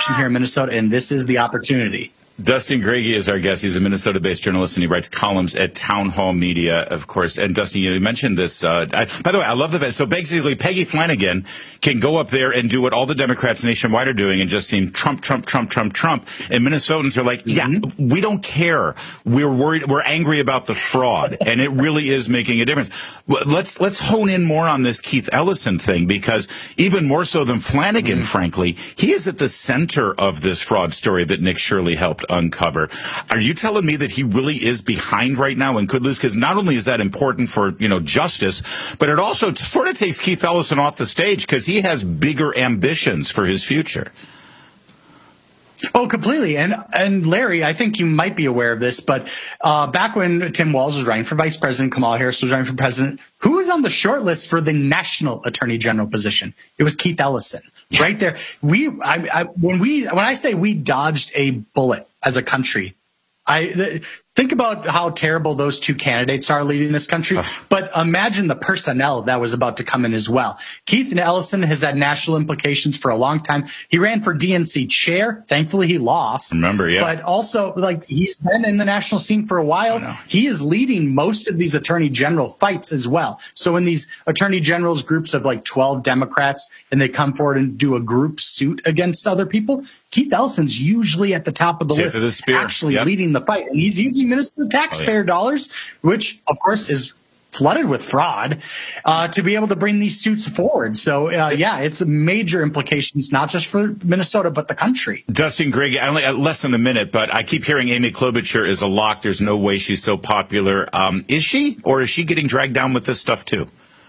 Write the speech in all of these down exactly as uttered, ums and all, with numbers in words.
election here in Minnesota, and this is the opportunity. Dustin Grege is our guest. He's a Minnesota-based journalist, and he writes columns at Town Hall Media, of course. And Dustin, you mentioned this. Uh, I, by the way, I love the so basically Peggy Flanagan can go up there and do what all the Democrats nationwide are doing and just seem Trump, Trump, Trump, Trump, Trump. And Minnesotans are like, yeah, mm-hmm. we don't care. We're worried. We're angry about the fraud, and it really is making a difference. Let's let's hone in more on this Keith Ellison thing, because even more so than Flanagan, mm-hmm. frankly, he is at the center of this fraud story that Nick Shirley helped uncover. Are you telling me that he really is behind right now and could lose? Because not only is that important for, you know, justice, but it also sort of takes Keith Ellison off the stage because he has bigger ambitions for his future. Oh, completely. And and Larry, I think you might be aware of this, but uh, back when Tim Walz was running for vice president, Kamala Harris was running for president, who was on the short list for the national attorney general position? It was Keith Ellison. Right there. We, I, I, when we, when I say we dodged a bullet as a country, I th- think about how terrible those two candidates are leading this country. But imagine the personnel that was about to come in as well. Keith Ellison has had national implications for a long time. He ran for D N C chair. Thankfully, he lost. Remember, yeah. But also, like, he's been in the national scene for a while. He is leading most of these attorney general fights as well. So when these attorney generals groups of like twelve Democrats and they come forward and do a group suit against other people, Keith Ellison's usually at the top of the Tip list, of the spear. actually Yep. leading the fight. And he's using Minnesota taxpayer oh, yeah. dollars, which, of course, is flooded with fraud, uh, to be able to bring these suits forward. So, uh, yeah, it's major implications, not just for Minnesota, but the country. Dustin Grege, I only uh, less than a minute, but I keep hearing Amy Klobuchar is a lock. There's no way she's so popular. Um, is she, or is she getting dragged down with this stuff too?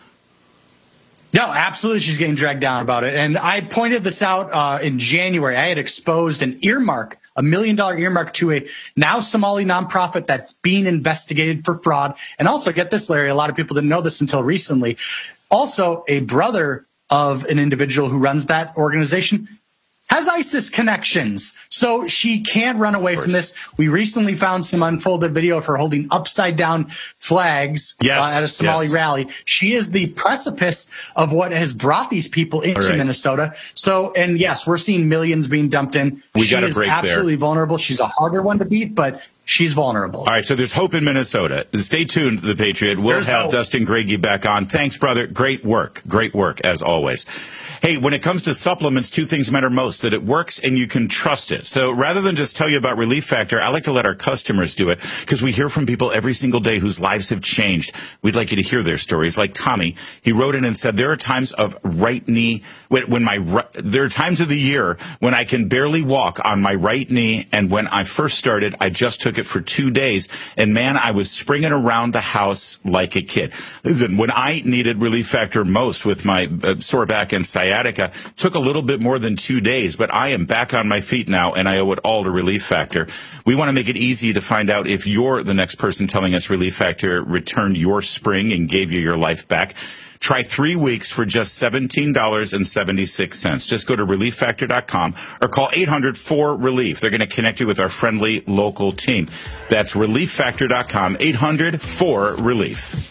No, absolutely. She's getting dragged down about it. And I pointed this out uh, in January. I had exposed an earmark, a million dollar earmark to a now Somali nonprofit that's being investigated for fraud. And also, get this, Larry, a lot of people didn't know this until recently. Also, a brother of an individual who runs that organization has ISIS connections, so she can't run away from this. We recently found some unfolded video of her holding upside down flags yes, uh, at a Somali yes. rally. She is the precipice of what has brought these people into right. Minnesota. So, and yes, we're seeing millions being dumped in. We she got a is break absolutely there. vulnerable. She's a harder one to beat, but she's vulnerable. All right, so there's hope in Minnesota. Stay tuned, The Patriot. We'll there's have hope. Dustin Grege back on. Thanks, brother. Great work. Great work, as always. Hey, when it comes to supplements, two things matter most, that it works and you can trust it. So rather than just tell you about Relief Factor, I like to let our customers do it because we hear from people every single day whose lives have changed. We'd like you to hear their stories. Like Tommy, he wrote in and said, there are times of right knee, when, when my, right, there are times of the year when I can barely walk on my right knee. And when I first started, I just took it for two days. And man, I was springing around the house like a kid. Listen, when I needed Relief Factor most with my uh, sore back and sciatica, took a little bit more than two days, but I am back on my feet now, and I owe it all to Relief Factor. We want to make it easy to find out if you're the next person telling us Relief Factor returned your spring and gave you your life back. Try three weeks for just seventeen dollars and seventy-six cents. Just go to relief factor dot com or call eight hundred four relief. They're going to connect you with our friendly local team. That's relief factor dot com, eight hundred four relief.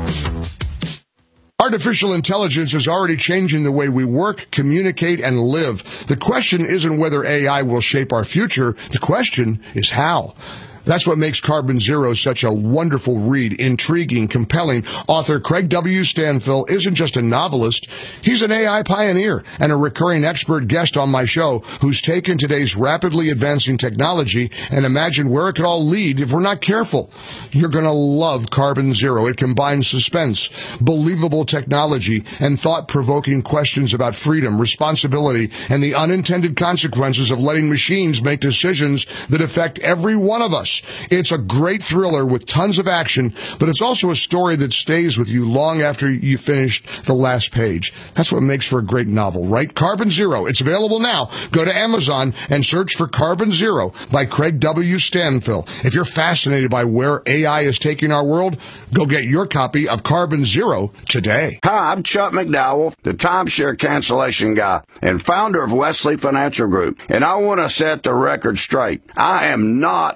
Artificial intelligence is already changing the way we work, communicate, and live. The question isn't whether A I will shape our future. The question is how. That's what makes Carbon Zero such a wonderful read, intriguing, compelling. Author Craig W. Stanfill isn't just a novelist. He's an A I pioneer and a recurring expert guest on my show who's taken today's rapidly advancing technology and imagined where it could all lead if we're not careful. You're going to love Carbon Zero. It combines suspense, believable technology, and thought-provoking questions about freedom, responsibility, and the unintended consequences of letting machines make decisions that affect every one of us. It's a great thriller with tons of action, but it's also a story that stays with you long after you finished the last page. That's what makes for a great novel, right? Carbon Zero. It's available now. Go to Amazon and search for Carbon Zero by Craig W. Stanfill. If you're fascinated by where A I is taking our world, go get your copy of Carbon Zero today. Hi, I'm Chuck McDowell, the timeshare cancellation guy and founder of Wesley Financial Group, and I want to set the record straight. I am not an attorney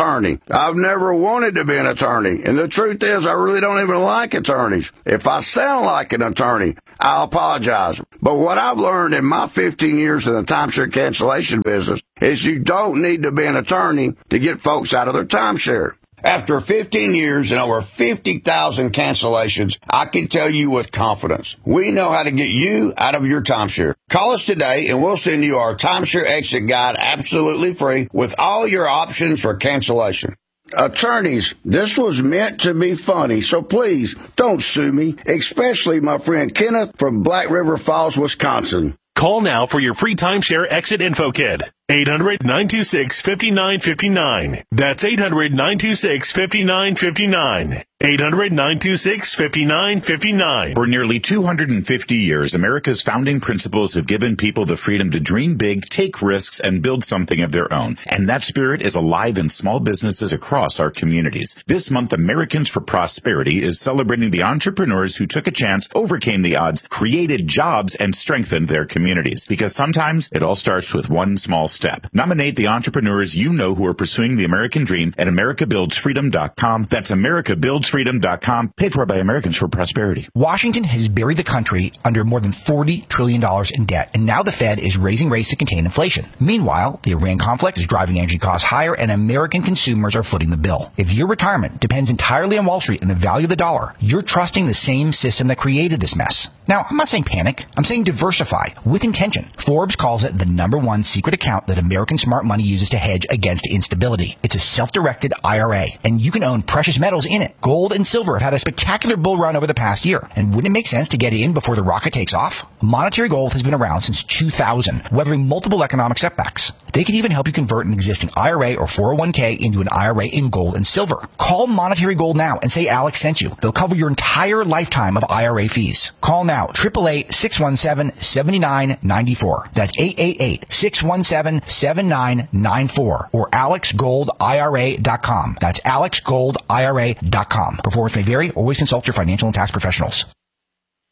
attorney. I've never wanted to be an attorney. And the truth is, I really don't even like attorneys. If I sound like an attorney, I'll apologize. But what I've learned in my fifteen years in the timeshare cancellation business is you don't need to be an attorney to get folks out of their timeshare. After fifteen years and over fifty thousand cancellations, I can tell you with confidence, we know how to get you out of your timeshare. Call us today and we'll send you our timeshare exit guide absolutely free with all your options for cancellation. Attorneys, this was meant to be funny, so please don't sue me, especially my friend Kenneth from Black River Falls, Wisconsin. Call now for your free timeshare exit info kit. eight hundred, nine two six, five nine five nine. That's eight hundred, nine two six, five nine five nine. eight hundred, nine two six, five nine five nine. For nearly two hundred fifty years, America's founding principles have given people the freedom to dream big, take risks, and build something of their own. And that spirit is alive in small businesses across our communities. This month, Americans for Prosperity is celebrating the entrepreneurs who took a chance, overcame the odds, created jobs, and strengthened their communities. Because sometimes it all starts with one small step. Nominate the entrepreneurs you know who are pursuing the American dream at america builds freedom dot com. That's america builds freedom dot com, paid for by Americans for Prosperity. Washington has buried the country under more than forty trillion dollars in debt, and now the Fed is raising rates to contain inflation. Meanwhile, the Iran conflict is driving energy costs higher, and American consumers are footing the bill. If your retirement depends entirely on Wall Street and the value of the dollar, you're trusting the same system that created this mess. Now, I'm not saying panic. I'm saying diversify with intention. Forbes calls it the number one secret account that American smart money uses to hedge against instability. It's a self-directed I R A, and you can own precious metals in it. Gold and silver have had a spectacular bull run over the past year. And wouldn't it make sense to get in before the rocket takes off? Monetary Gold has been around since two thousand, weathering multiple economic setbacks. They can even help you convert an existing I R A or four oh one k into an I R A in gold and silver. Call Monetary Gold now and say Alex sent you. They'll cover your entire lifetime of I R A fees. Call now, eight eight eight, six one seven, seven nine nine four. That's eight eight eight, six one seven, seven nine nine four or alex gold I R A dot com. That's alex gold I R A dot com. Performance may vary. Always consult your financial and tax professionals.